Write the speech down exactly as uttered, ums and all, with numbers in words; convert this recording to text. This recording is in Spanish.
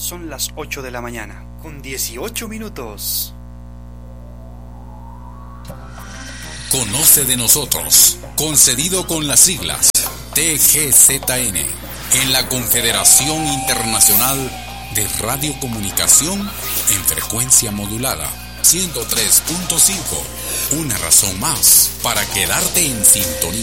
Son las ocho de la mañana, con dieciocho minutos. Conoce de nosotros, concedido con las siglas T G Z N, en la Confederación Internacional de Radiocomunicación en frecuencia modulada, ciento tres punto cinco. Una razón más para quedarte en sintonía.